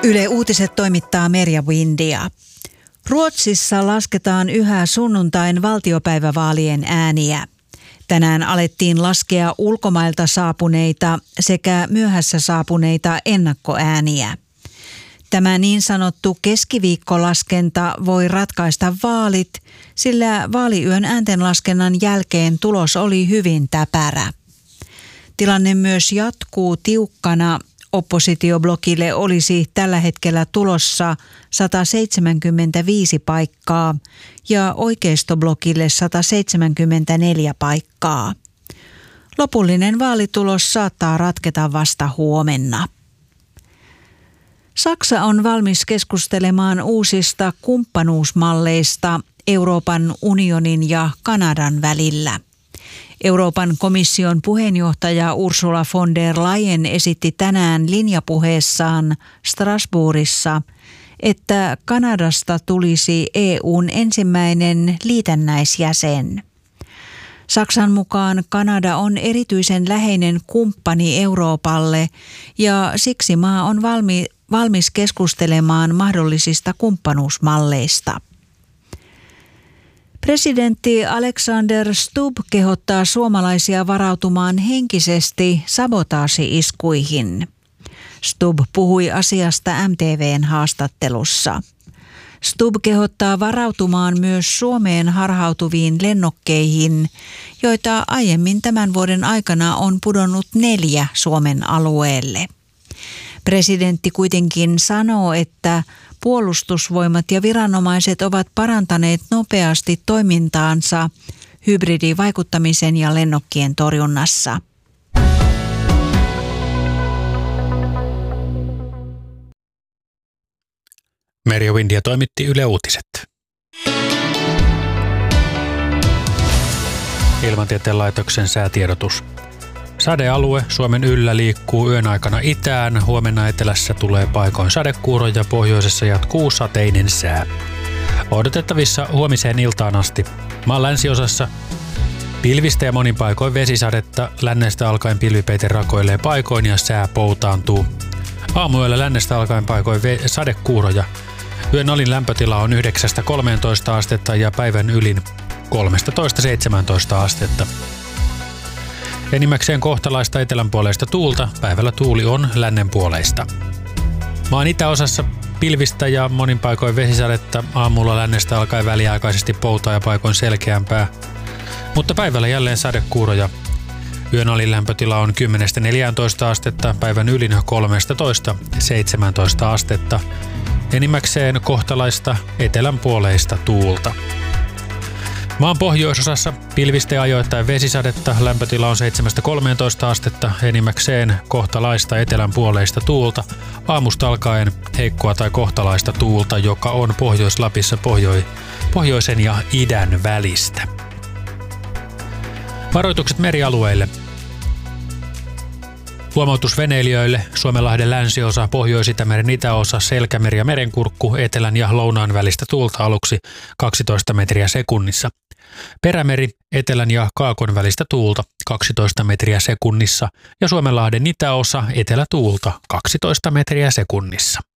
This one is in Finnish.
Yle Uutiset toimittaa Merja Windia. Ruotsissa lasketaan yhä sunnuntain valtiopäivävaalien ääniä. Tänään alettiin laskea ulkomailta saapuneita sekä myöhässä saapuneita ennakkoääniä. Tämä niin sanottu keskiviikkolaskenta voi ratkaista vaalit, sillä vaaliyön ääntenlaskennan jälkeen tulos oli hyvin täpärä. Tilanne myös jatkuu tiukkana. Oppositioblokille olisi tällä hetkellä tulossa 175 paikkaa ja oikeistoblokille 174 paikkaa. Lopullinen vaalitulos saattaa ratketa vasta huomenna. Saksa on valmis keskustelemaan uusista kumppanuusmalleista Euroopan unionin ja Kanadan välillä. Euroopan komission puheenjohtaja Ursula von der Leyen esitti tänään linjapuheessaan Strasbourgissa, että Kanadasta tulisi EU:n ensimmäinen liitännäisjäsen. Saksan mukaan Kanada on erityisen läheinen kumppani Euroopalle ja siksi maa on valmis keskustelemaan mahdollisista kumppanuusmalleista. Presidentti Alexander Stubb kehottaa suomalaisia varautumaan henkisesti sabotaasi-iskuihin. Stubb puhui asiasta MTV:n haastattelussa. Stubb kehottaa varautumaan myös Suomeen harhautuviin lennokkeihin, joita aiemmin tämän vuoden aikana on pudonnut 4 Suomen alueelle. Presidentti kuitenkin sanoo, että puolustusvoimat ja viranomaiset ovat parantaneet nopeasti toimintaansa hybridivaikuttamisen ja lennokkien torjunnassa. Merja Windia toimitti Yle Uutiset. Ilmatieteen laitoksen säätiedotus. Sadealue Suomen yllä liikkuu yön aikana itään, huomenna etelässä tulee paikoin sadekuuroja, pohjoisessa jatkuu sateinen sää. Odotettavissa huomiseen iltaan asti. Maan länsiosassa pilvistä ja monin paikoin vesisadetta, lännestä alkaen pilvipeite rakoilee paikoin ja sää poutaantuu. Aamuyöllä lännestä alkaen paikoin sadekuuroja. Yön alin lämpötila on 9-13 astetta ja päivän ylin 13-17 astetta. Enimmäkseen kohtalaista etelänpuoleista tuulta, päivällä tuuli on lännenpuoleista. Maan itäosassa pilvistä ja monin paikoin vesisadetta, aamulla lännestä alkaen väliaikaisesti poutaa ja paikoin selkeämpää, mutta päivällä jälleen sadekuuroja. Yön alin lämpötila on 10-14 astetta, päivän ylin 13-17 astetta. Enimmäkseen kohtalaista etelänpuoleista tuulta. Maan pohjoisosassa pilvistä ja ajoittain vesisadetta, lämpötila on 7-13 astetta, enimmäkseen kohtalaista etelänpuoleista tuulta, aamusta alkaen heikkoa tai kohtalaista tuulta, joka on Pohjois-Lapissa pohjoisen ja idän välistä. Varoitukset merialueille. Huomautus veneilijöille: Suomenlahden länsiosa, Pohjois-Itämeren itäosa, Selkämeri ja Merenkurkku, etelän ja lounaan välistä tuulta aluksi 12 metriä sekunnissa. Perämeri, etelän ja kaakon välistä tuulta 12 metriä sekunnissa ja Suomenlahden itäosa, etelätuulta 12 metriä sekunnissa.